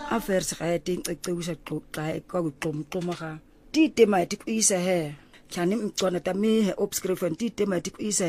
affairs ga ting ecewusha xoxa kwakuxomxoma ga titema etikwisa he kyani mcona tami he obscription titema etikwisa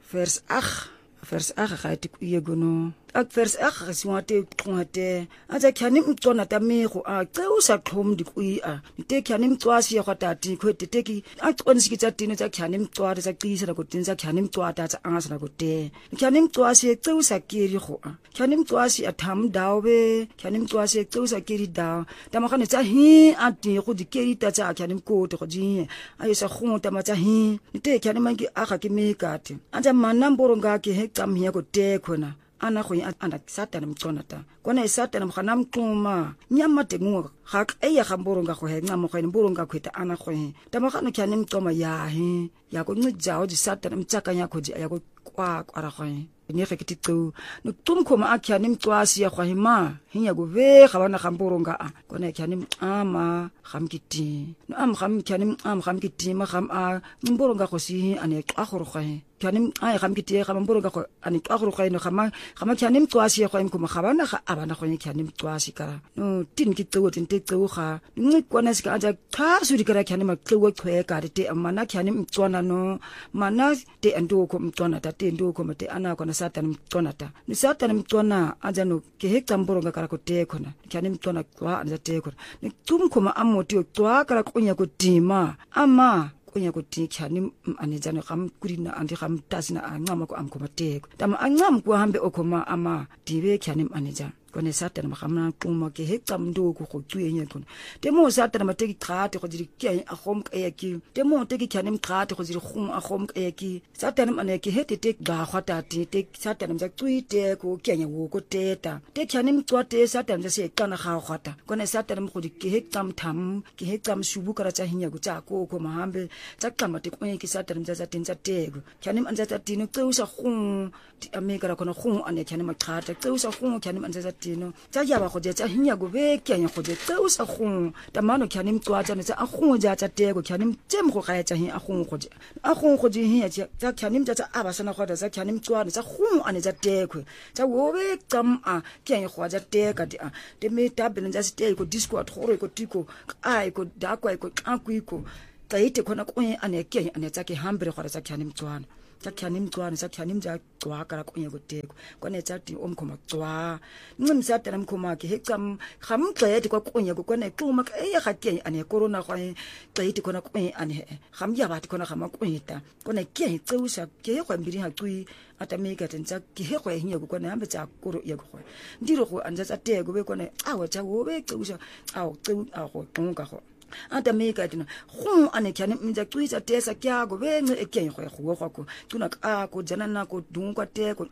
vers ga etikwiye gono vers ga siwate xongate aja kyani mcona tami go a cewusha xhom dikwi a nte kyani mcwasi ya kwatati kweteki aqonisikitsa tino tsa kyani mcwara tsa qisa la kotinza kyani mcwata tsa anga la kote kyani mcwasi cewusha kiri go a kyani mcwasi atham dawe kyani mcwasi cewusha kiri daw tamagane tsa hi ati go dikeri tsa kyani mkote go di ayo sa khonta matsa hi nte kyani mangi aga ke mekate anja manamboro ngake he qamhiya kote khona ana go ana satana mconata kona isatana mkhana mquma nyama tengu ga eya gamboro nga go he ncamo go mboro nga khweta ana go he tamagano kyane mcoma ya he ya go ncijawo di satana mtsakanya khodi ya go kwa kwara go he ne ge kititso no tumkhoma akyane mcwasi ya go hima hinya go ve gabana gamboro nga a kona kyane mama gamkiti no am kyane gamkiti ma gam a mboro nga go si ane xa go go he kyane gamkiti ga mboro nga go ane xa go go no gama kyane mcwasi ya go imkoma gabana ga abana go kyane mcwasi kara no tin kitso tin tetso ga ngi kwana sika aja kha suri kara kyane maklewo khwe ka te amana kyane mcwana no mana te ando ko mcwana ta te ndo ko mate ana kona satana mcwana ta ni satana mcwana aja no ke hekta mboro nga kara ko te khona kyane mcwana kwa anja te khona ni tumkhoma amoti o twa kara kunya ko tima ama kunya ko tikhani anejana gam kurina andi gam tasina angama ko amkhoma te tama angam ko hambe okoma ama dibe kyane manager kone satana magamna xuma ke hekta mndo ko go tsuyenye kona demo satana mateki qate go diri ke a gom ke yaki demo teki kyane mqate go diri gum a gom ke yaki satana maneki hete te ga gwata te satana mja tsuite ko kenya wo ko teta te kyane mqwate satana mja se kana ga gwata kone satana mo go di ke hekta mtham ke hekta mshubu kara tsa hinya go tsa ko mahambe tsa qama te kwenye ke satana mja tsa tinza tego kyane manja tsa tino tseusa gum ameka ra kona gum ane kyane maqata tseusa gum kyane manja tino tsa ya ba go tsa hinya go be kenya go tseusa gum tamano kyane mqwatsa ne tsa a gum ja tsa tego kyane mtsem go ga tsa hi a gum go di hinya tsa kyane mtsa aba sana go tsa kyane mqwana tsa gum ane tsa tego tsa wo be tsam a kenya go tsa tega di a te me tabele tsa stego discord gore ko tiko ai ko dakwa ko qakwiko tsaite khona kwenye ane kenya ane tsa ke hambre go tsa kyane mqwana tsa kyane mqwana tsa kyane mja cwa kara kwenye go teko kone tsa ti omkhoma cwa ncimsa tana mkhoma ke hecam gamqedi kwa kwenye go kone xuma ke ya ga ke ane corona go xedi khona kwenye ane gamya bathi khona gama kweta kone ke tseusa ke go mbiri ha cwi atameka tsa ke he go hinya go kone hambe tsa koro ye go ndiro go anja tsa teko be kone awa tsa wo be tseusa awu tseu a go xonga go atameka tina go ane kyane mja twisa tesa kyago benge ekyenye go go tuna ka ko jana na ko dungwa te ko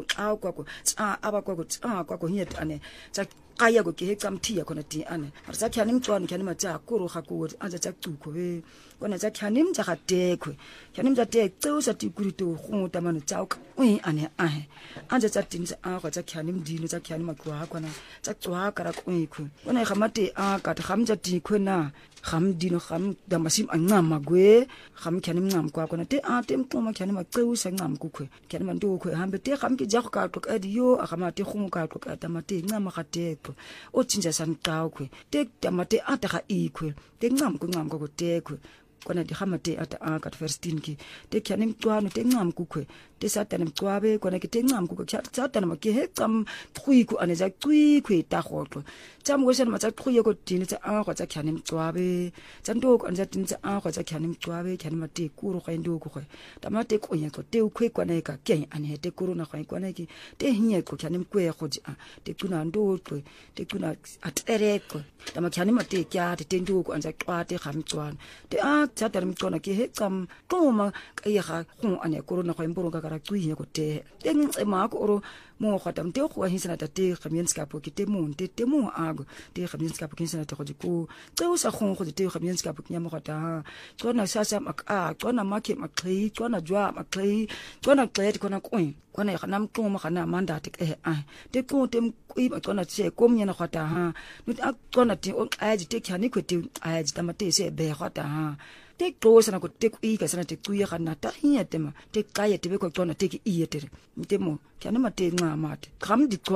ko tsa aba ko hiet ane tsa kaya go ke hekam thia kona ti ane ar sa kyane mtswana kyane matsa koro ga ko anja tsa tsuko be kona tsa kyane mja ga tekwe kyane mja te tseusa ti kurito go tamano tsa o ane anja tsa tinsa a go tsa kyane mdilo tsa kyane makwa kona tsa tswa kara kwekwe kona ga mate a ka gamja ti khona gam dino gam damasim angama gwe gam kyane mngam kwa kona te a te mxoma kyane maqeusa ngam kukwe kyane manto kwe hambe te gam ke jago ka tlok adiyo a gama te khumu ka tlok atamate ngama ga tekwe o tsinja san kwe te tamate ata ga ikwe te ngam ko tekwe kona di gamate ata a ka firstin ki te kyane mxwano te ngam kukwe te satana mxwabe kona ke te ngam kukwe satana ma ke he tsam tkhwiku ane za tkhwikwe ta gotlo tsam go sena matsa tkhwiye ko tini tsa a go tsa kyane mxwabe tsa ndoko ane za tini tsa a go tsa kyane mxwabe kyane mate kuro ga ndoko go tamate ko nya ko te ukhwe kwana ka ke ane te corona ga kwana ki te hinya ko kyane mkwe go di a te tuna ndoko te tuna atereko tama kyane mate kya te ndoko ane za twate ga mtswana te a tsatara mtswana ke he tsam toma ka ya ga go ane corona go mboro ka ra tsuye ko te ema ko oro mo khata mte go hisana ta te khamienska po ke te mo ago te khamienska po ke hisana ta go ko tseo sa go te khamienska po nya mo khata tsona sasa maka tsona make makli tsona jwa makli tsona tledi kona kwin kona ga nam toma kana manda te te ko te kui tsona tse komnya na khata no tsona te o aji te khani ko te aji tamate se be khata te tlosa na ko te kui ka sana te tsuya kana ta hiya tema te kaya te be ko tsona te ki iyetere mtemo kyane mate ngama mate gam di twa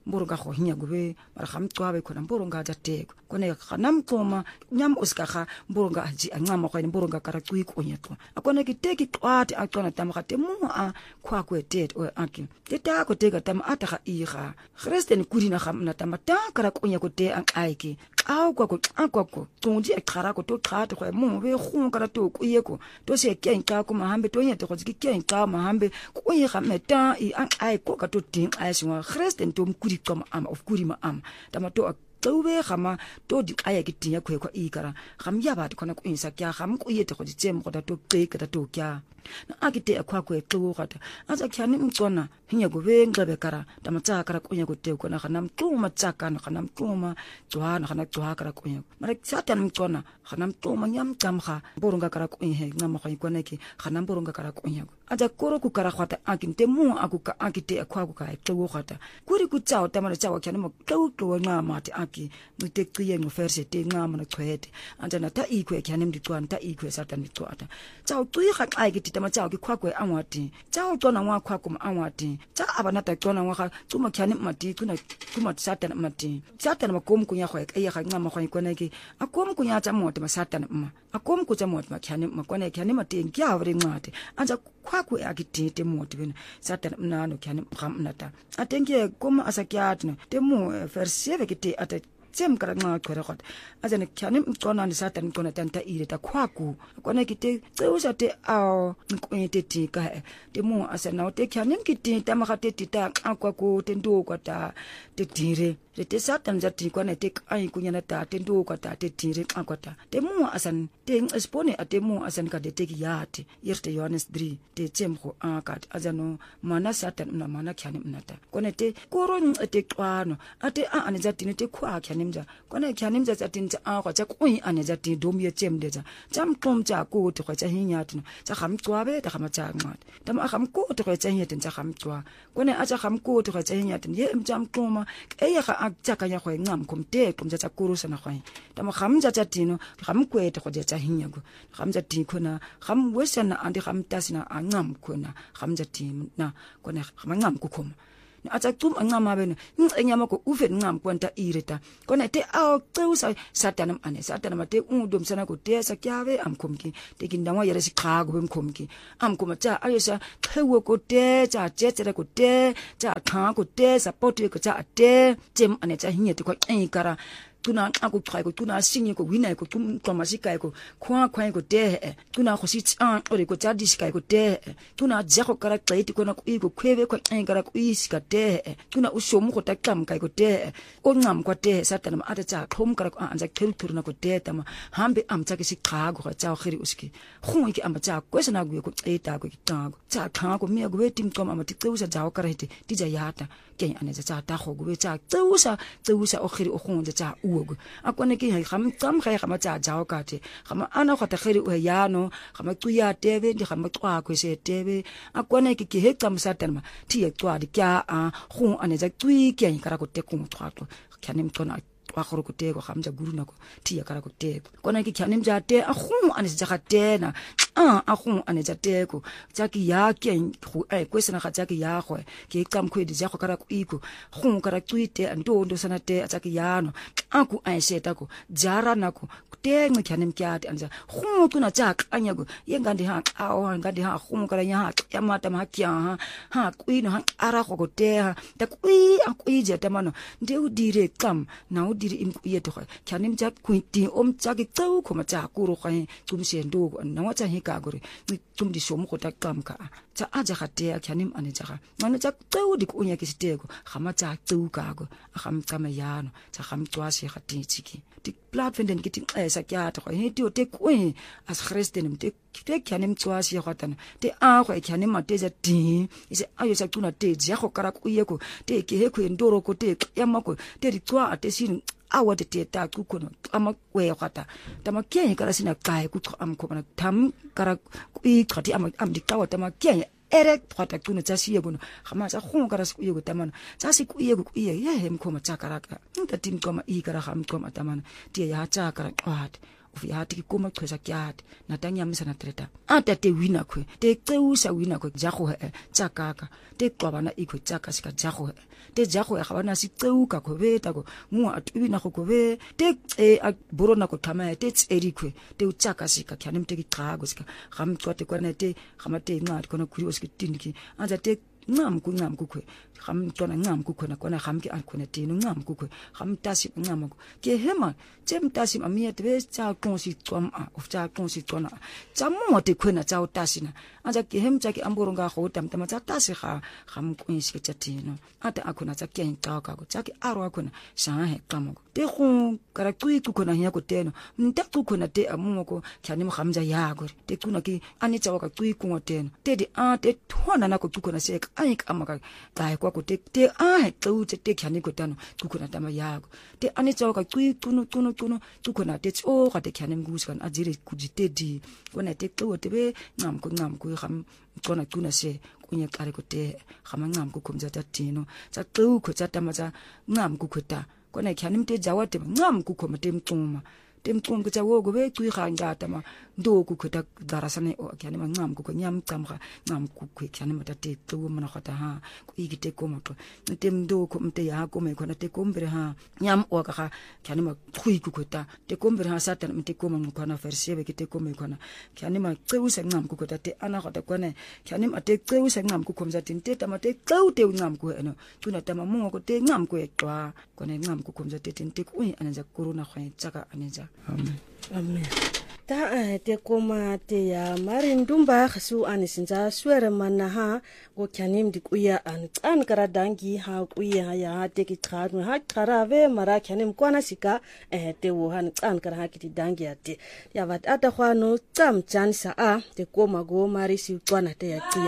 mboronga go hinya gobe mara gamcwabe khona mboronga jateko kone ganamcoma nyam uskaga mboronga aji ancama khona mboronga kara cuyikunyetwa akone kiteki qwati aqona tamaga temu a khwakwetet o aki teta ko teka tama ataga iga Christen kudina gamna tamata kara kunya ko te ang aiki akwa tsondi ekara ko to qata go mo be go kara to kuyeko to se kenka ko mahambe to nyete go kenka mahambe ko yega meta I ang ai ko ka to ting ai swa Christen to mkudi kama ama of kudi ma ama tamato tsobe gama to di aya ke tinya khwe kwa ikara gam ya ba khona ko insa kya gam ko yete go ditsem go da to qeka da to kya na akite akwa kwe tlo gata aza kyane mtsona hinya go be ngxebe kara tamatsa kara kunya go te kona gana mtuma tsaka na gana mtuma tswana gana tswa kara kunya mara tsatan mtsona gana mtuma nyam tsamga boronga kara kunya he ngama go ikona ke gana boronga kara kunya aja koro ku kara khwata akinte mu akuka akite akwa go ka tlo gata kuri ku tsao tamara tsao kyane mo tlo tlo ngama ti aki mutekqiye ngoferse te ngama na khwete anja na ta ikwe kyane mditswana ta ikwe satan mtswata tsao tui ga aikiti tamatsao ke khwakwe anwati tsao tsona ngwa khwako anwati tsa abana ta tsona ngwa tsuma kyane mati kuna satan mati satan makom kunya khwe ke ya ngama khwe kona ke akom kunya tsa mote masatan ma akom ku tsa mote makyane makona kyane mati ngya vre ngate anja khwakwe akitete mote bena satan mnano kyane mnata atenke koma asakyatno temu verse kete ata tsem kara nga khwere khot azane kyane mtsona ni satan kona tanta ire ta khwaku kona kite tseusa te a nkwete tika te mu asana te kyane kite ta magate tita akwa ko te ndo kwa ta te dire te satan jati kona te ai kunyana ta te ndo kwa ta te dire akwa ta te mu asan te espone ate mu asan ka te ki yate yerte Johannes 3 te tsem go akat azano mana satan na mana kyane mnata kona te koron te kwano ate a ane jati te khwa nimja kona kyanimja tsatinja akwa tsa kui aneja ti domye chemdeja chamkom tsa ko to kwa tsa hinyatno tsa gamcwabe ta gamatsa ngat tama gamko to kwa tsa hinyatin tsa gamcwa kona acha gamko to kwa tsa hinyatin ye mchamkoma eya ga aktsaka nya khwe ngam komte komja tsa kurusa na khwe tama gamja tsa tino gamkwete kwa tsa hinyago gamja ti khona gam wesana andi gamtasina angam khona gamja ti na kona gamangam kukhoma acha tum angama bene enyama ko uve ngam kwanta ireta kona te a tseusa satanam ane satanam te undom sana ko te sakyawe amkomki te kindangwa yere sikhago bemkomki amkoma cha ayesa khewo ko te cha chetsera ko te cha kha ko te support ko cha te tem ane cha hinyete ko enkara tuna aku try ko tuna singi ko wina ko tum masika ko kwa ko te tuna ko sit an ore ko cha disika ko te tuna jeko kara tsaiti ko na ko iko khwebe ko engara ko isika te tuna ushomu ko takam ko te o ngam ko te satana ata cha thom kara ko anja khel turna ko te tama hambe amcha ke sikha go cha khiri uski khung ki amba cha ko sana gu ko eta ko ta cha kha ko me go wetim ko amati tseusa jaw kara hete tija yata ke ane cha ta go go cha tseusa o khiri o khung cha ugo akone ki gam tsam ga ga matsa jaw kate gama ana go ta khiri o yano gama tsuya tebe di gama twa ko se tebe akone ki he tsam satanma ti e twa di kya a khung ane ja tsui ke kara ko te kung twa to kyanim tona wa khoro ko te ko gamja guru nako ti ya kara ko te kona ki kyanim ja te a khung ane ja te na a khung ane ja te ko ja ki ya ke khu ko sena ga ja ki ya go ke kam khwe di ja go kara ko iko khung kara tuite ando sana te ja ki ya no aku ai seta ko jara nako te ngi kyanim kyate anja khung tuna ja anya go yengandi ha a ngandi ha khung kara nya ya mata ma kya ha kuino ha ara go te ha ta kui a kui je ta mano nde udire kam na udire im yete go kyanim ja kuiti ja ki tsau ko ma ja kuro ga tum se ndo na wa cha hi ka gore tum di shomu ko ta kam ka cha aja ga te kyanim ane ja ngana ja tsau di ko nya ki sitego gama ja tsau ka go a gam tsama yano cha gam tswa se ga tiki di platform den kiting sa kya to he ti o te ko as Christen te kyanim tswa se ga tan te a go kyanim ma te ja ti ise ayo sa tuna te ja go kara ku ye ko te ke he ko ndoro ko te ya ma ko te di tswa ate sin awa te ta ku ko no ama we khata tama ke kara sina kai ku am ko na tam kara ku I khati am di tawa tama ke ere khata ku no tsasi ye gono khama sa khong kara ku ye go tamana tsasi ku ye ye hem ko ma tsakara ka nta tim ko ma I kara kham ko ma tamana ti ya cha kara kwat ufi hati ki koma kwesa kyat na tanyamisa na treta ata te wina kwe te tseusa wina kwe jago tsakaka te qobana ikwe tsaka sika jago te jago ya gabana si tseuka ko beta ko mu atubina go be te a borona ko thama te tserikwe te utsaka sika kyanim te ki qago sika gamtsote kwana te gamate incwadi kona kuri osikitini anja te ncam kwe gamntwana ncam kukhona kona gamke akhona tino ncam kukwe gamtasi ncam ke hema tsemtasi amia te tsa konsi tswam of tsa konsi tsona tsa mo te khona tsa utasina anja ke hem tsa ke amboronga go tamtama tsa tasi ga gamkwinsi ke tino ata akhona tsa ke ntaka ka tsa ke aro akhona sa he qamo te go kara tsui kukhona nya ko teno nta kukhona te amoko kyane mo gamja yago te kuna ke ani tsa ka tsui kungo teno te di te thona na ko kukhona se ai ka amaka ka kwa ko te he tse te kyane ko tano kukhona tama yago te ani tsa ka tsui kuno kukhona te tso ga te kyane mguskan ajire kujite di kona te tlo te be ngam ko gam kona tuna se kunye kare ko te gama ngam ko komja ta tino tsa tlo ko tsa tama tsa ngam ko khota kona kyane mte jawa te ngam ko khoma te mtuma temqongo tsa wo go be tsuiga ngata ma ndo ku khota darasane o kyane ma ngam ku nyam tsamga ngam ku kyane mata te tlo mo na khata ha ku igite ko moto tem ndo ko mte ya ko me khona te kombre ha nyam o ka kyane ma khui ku khota te kombre ha satan mte ko mo khona fersebe ke te ko me khona kyane ma tseusa ngam ku khota te ana khata kone kyane ma te tseusa ngam ku khomza tinte tama te tlo te ngam ku eno tuna tama mo ko te ngam ku etwa kone ngam ku khomza te tinte ku ananja corona khwe tsaka ananja Amen. Ta te koma te ya marindumba su anisinza swere manaha go kyanim di kuya an karadangi ha kuya ya te ki khadmu ha karave mara kyanim kwana sika te wo han an kara ki dangi ate ya wat ata khwano tsam chan sa te koma go mari si kwana te ya